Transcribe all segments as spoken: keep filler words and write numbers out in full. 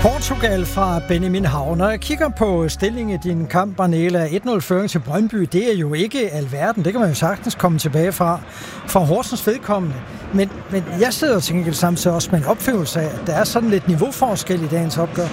Portugal fra Benjamin Hav. Når jeg kigger på stillingen i din kamp, Arnela, et nul-føring til Brøndby, det er jo ikke alverden. Det kan man jo sagtens komme tilbage fra, fra Horsens vedkommende. Men, men jeg sidder til gengæld samtidig også med en opfævelse af, at der er sådan lidt niveauforskel i dagens opgør.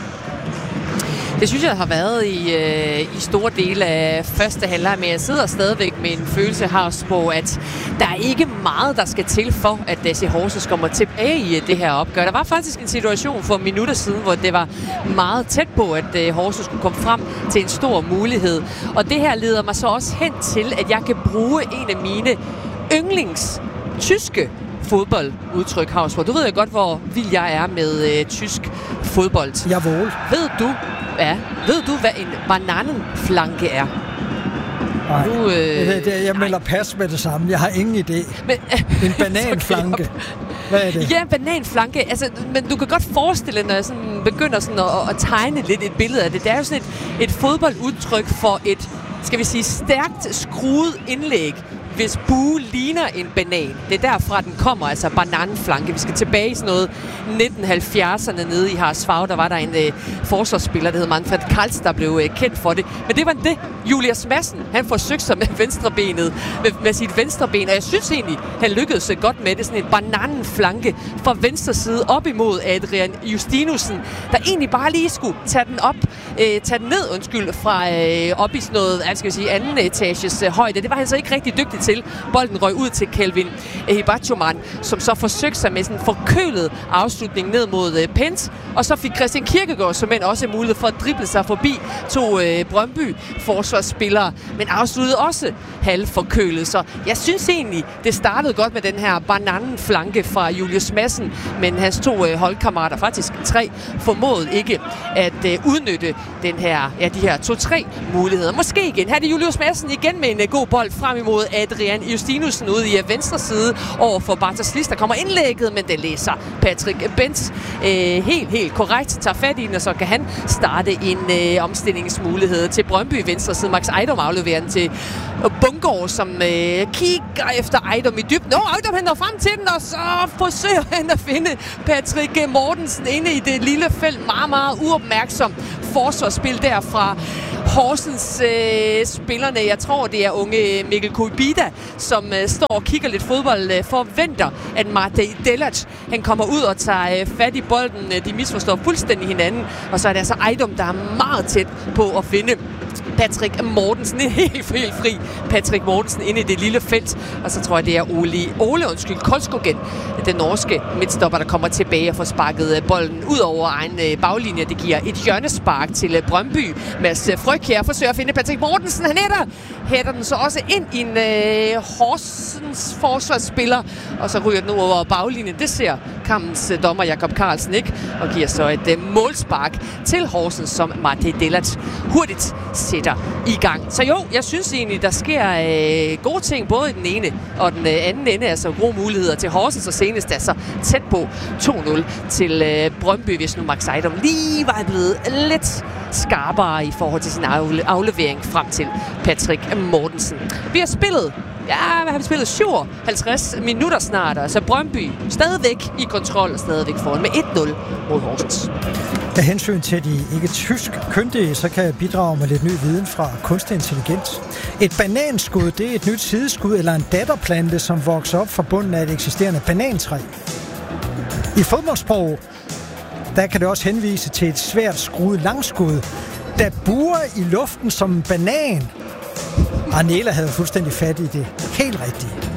Det synes jeg har været i, øh, i store dele af første halvleg, men jeg sidder stadigvæk med en følelse her på, at der er ikke meget, der skal til for, at D C Horsens kommer tilbage i det her opgør. Der var faktisk en situation for minutter siden, hvor det var meget tæt på, at øh, Horsens skulle komme frem til en stor mulighed. Og det her leder mig så også hen til, at jeg kan bruge en af mine yndlings tyske fodboldudtryk, Hausborg. Du ved jo godt, hvor vild jeg er med øh, tysk fodbold. Jawohl. Ved du, ja, ved du, hvad en bananenflanke er? Nej, du, øh, det, det, jeg melder pas med det samme. Jeg har ingen idé. Men, en bananflanke. Hvad er det? Ja, en bananflanke. Altså, men du kan godt forestille dig, når jeg sådan begynder sådan at, at tegne lidt et billede af det. Det er jo sådan et, et fodboldudtryk for et, skal vi sige, stærkt skruet indlæg, hvis bue ligner en banan. Det er derfra, den kommer, altså bananenflanke. Vi skal tilbage i sådan noget nitten halvfjerdserne nede i Harsfag. Der var der en øh, forsvarsspiller, der hed Manfred Kals, der blev øh, kendt for det. Men det var det. Julius Madsen, han forsøgte sig med venstrebenet, med, med sit venstreben, og jeg synes egentlig, han lykkedes godt med det. Sådan en bananenflanke fra venstre side op imod Adrian Justinussen, der egentlig bare lige skulle tage den op, øh, tage den ned, undskyld, fra øh, op i sådan noget, jeg skal sige, anden etages øh, højde. Det var han så ikke rigtig dygtig til. Bolden røg ud til Kelvin Hibachoman, som så forsøgte sig med sådan en forkølet afslutning ned mod øh, Pent, og så fik Christian Kirkegaard som end også mulighed for at drible sig forbi to øh, Brøndby forsvarsspillere, men afsluttede også halvforkølet. Så jeg synes egentlig, det startede godt med den her bananenflanke fra Julius Madsen, men hans to øh, holdkammerater, faktisk tre, formåede ikke at øh, udnytte den her, ja, de her to-tre muligheder. Måske igen. Her er det Julius Madsen igen med en øh, god bold frem imod Adrian Justinussen ude i venstre side over for Bartos Lis. Der kommer indlægget, men det læser Patrick Bent øh, helt, helt korrekt. Tager fat i den, og så kan han starte en øh, omstillingsmulighed til Brøndby i venstre side. Max Ejdom afleverer den til Bungård, som øh, kigger efter Ejdom i dybden. Nå, Ejdom henter frem til den, og så forsøger han at finde Patrick Mortensen inde i det lille felt. Meget, meget uopmærksom forsvarsspil derfra Horsens øh, spillerne. Jeg tror, det er unge Mikkel Kubida, som øh, står og kigger lidt fodbold, øh, forventer, at Matej Delac, han kommer ud og tager øh, fat i bolden. De misforstår fuldstændig hinanden, og så er det altså Ejdom, der er meget tæt på at finde Patrick Mortensen, en helt, helt fri Patrick Mortensen inde i det lille felt. Og så tror jeg, det er Ole, Ole undskyld, Kolskogen, den norske midtstopper, der kommer tilbage og får sparket bolden ud over egen baglinje. Det giver et hjørnespark til Brøndby. Mads Frøkjær forsøger at finde Patrick Mortensen. Han hætter, hætter den så også ind i en øh, Horsens forsvarsspiller, og så ryger den over baglinjen. Det ser kampens øh, dommer Jakob Carlsen ikke, og giver så et øh, målspark til Horsens, som Matej Delac hurtigt sætter i gang. Så jo, jeg synes egentlig, der sker øh, gode ting, både i den ene og den øh, anden ende. Altså gode muligheder til Horsens, og senest altså tæt på to nul til øh, Brøndby, hvis nu Max Ejdom lige var blevet lidt skarpere i forhold til sin afle- aflevering frem til Patrick Mortensen. Vi har spillet Ja, hvad har vi spillet? syvoghalvtreds minutter snart, altså Brøndby stadigvæk i kontrol og stadigvæk foran med et nul mod Horsens. Af hensyn til de ikke tysk kyndige, så kan jeg bidrage med lidt ny viden fra kunstig intelligens. Et bananskud, det er et nyt sideskud eller en datterplante, som vokser op fra bunden af et eksisterende banantræ. I fodboldsprog, der kan det også henvise til et svært skruet langskud, der buer i luften som en banan. Arnela havde fuldstændig fat i det. Helt rigtigt.